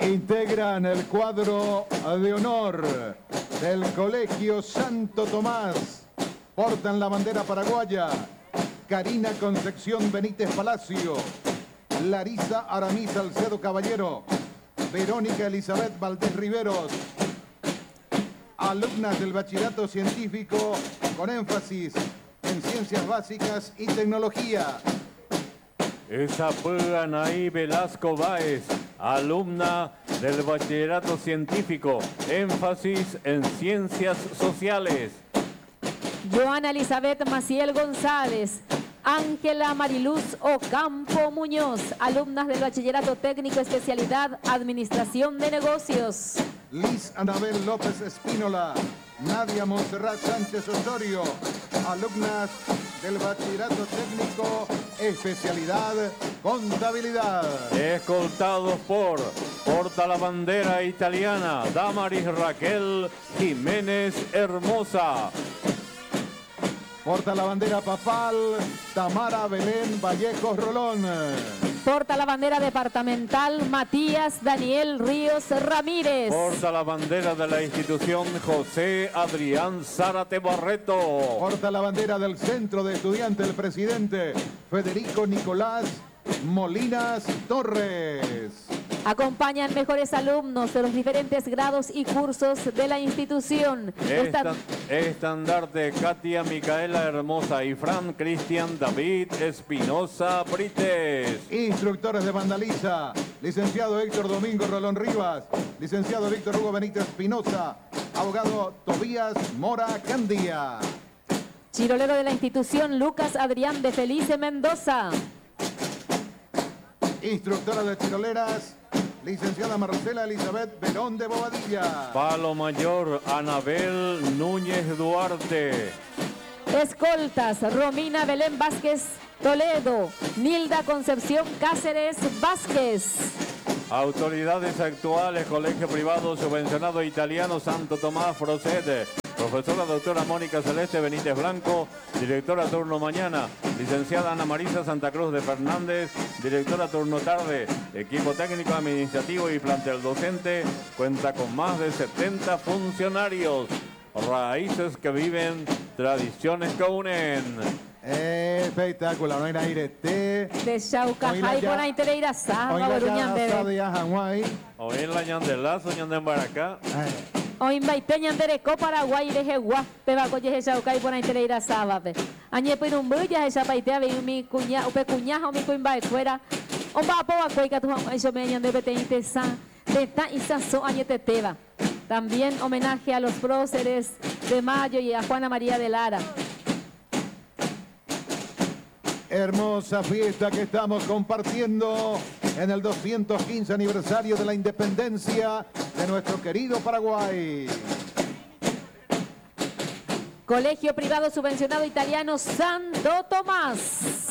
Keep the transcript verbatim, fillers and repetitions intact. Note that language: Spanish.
Integran el cuadro de honor del Colegio Santo Tomás. Portan la bandera paraguaya Karina Concepción Benítez Palacio, Larisa Aramis Salcedo Caballero, Verónica Elizabeth Valdés Riveros. Alumnas del bachillerato científico con énfasis en ciencias básicas y tecnología. Esa fue Anaí Velasco Báez, alumna del bachillerato científico, énfasis en ciencias sociales. Joana Elizabeth Maciel González, Ángela Mariluz Ocampo Muñoz, alumnas del bachillerato técnico especialidad Administración de Negocios. Liz Anabel López Espínola, Nadia Montserrat Sánchez Osorio, alumnas del bachillerato técnico especialidad Contabilidad. Escoltados por porta la bandera italiana Damaris Raquel Jiménez Hermosa. Porta la bandera papal Tamara Belén Vallejos Rolón. Porta la bandera departamental Matías Daniel Ríos Ramírez. Porta la bandera de la institución José Adrián Zárate Barreto. Porta la bandera del Centro de Estudiantes el presidente Federico Nicolás Molinas Torres. Acompañan mejores alumnos de los diferentes grados y cursos de la institución. Estan estandarte Katia Micaela Hermosa y Fran Cristian David Espinosa Brites. Instructores de Vandaliza, licenciado Héctor Domingo Rolón Rivas, licenciado Víctor Hugo Benítez Espinosa, abogado Tobías Mora Candía. Chirolero de la institución Lucas Adrián de Felice Mendoza. Instructora de chiroleras, licenciada Marcela Elizabeth Verón de Bobadilla. Palo Mayor Anabel Núñez Duarte. Escoltas Romina Belén Vázquez Toledo, Nilda Concepción Cáceres Vázquez. Autoridades actuales, Colegio Privado Subvencionado Italiano Santo Tomás Frocede. Profesora doctora Mónica Celeste Benítez Blanco, directora turno mañana. Licenciada Ana Marisa Santa Cruz de Fernández, directora turno tarde. Equipo técnico, administrativo y plantel docente cuenta con más de setenta funcionarios. Raíces que viven, tradiciones que unen. Espectacular, no hay aire te. De Chaucajay por ahí te irá sábado, Baruñán bebé. Hoy en la ñandelazo, ñanden baracá. Hoy baiteñan dereco Paraguay de Jeguá, peba coye Chaucay por ahí te irá sábado. Añe por un bulla esa paitea ve mi cuña, upe cuñaja o mi cuimba fuera. O va po a cueca tu eso me ñan de bete intesa. De ta isa so añe te teba. También homenaje a los próceres de Mayo y a Juana María de Lara. Hermosa fiesta que estamos compartiendo en el doscientos quince aniversario de la independencia de nuestro querido Paraguay. Colegio Privado Subvencionado Italiano Santo Tomás.